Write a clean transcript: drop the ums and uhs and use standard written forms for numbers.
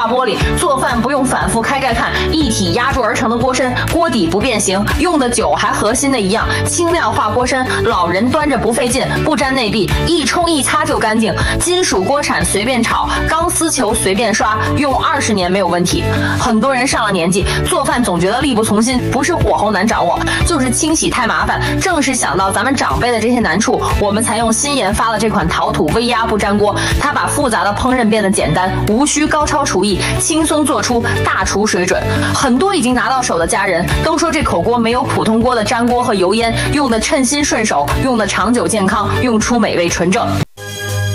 化玻璃，做饭不用反复开盖看，一体压铸而成的锅身，锅底不变形，用的久还和新的一样，轻量化锅身，老人端着不费劲，不粘内壁，一冲一擦就干净。金属锅铲随便炒，钢丝球随便刷，用20年没有问题。很多人上了年纪，做饭总觉得力不从心，不是火候难掌握，就是清洗太麻烦。正是想到咱们长辈的这些难处，我们才用新研发了这款陶土微压不粘锅。它把复杂的烹饪变得简单，无需高超厨艺，轻松做出大厨水准。很多已经拿到手的家人都说，这口锅没有普通锅的粘锅和油烟，用的称心顺手，用的长久健康，用出美味纯正。